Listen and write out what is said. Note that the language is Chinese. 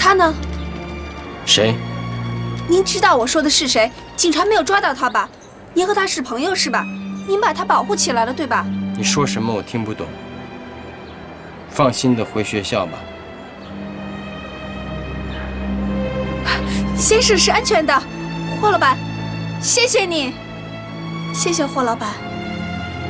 他呢？ 谁？ 您知道我说的是谁？警察没有抓到他吧？您和他是朋友是吧？您把他保护起来了对吧？ 你说什么我听不懂。放心的回学校吧。 先生是安全的，霍老板，谢谢你，谢谢霍老板。